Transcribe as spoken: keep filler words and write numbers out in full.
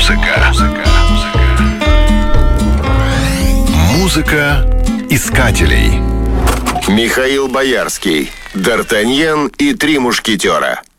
Музыка. Музыка искателей. Михаил Боярский, Д'Артаньян и три мушкетера.